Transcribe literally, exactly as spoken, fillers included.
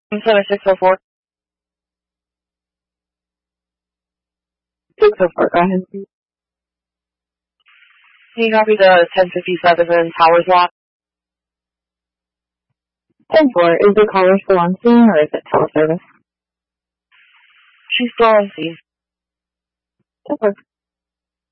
seven six oh four. six oh four, go ahead, please. Can you copy the ten fifty-seven Towers lot? ten four, is the caller still on scene or is it teleservice? She's still on scene. Okay.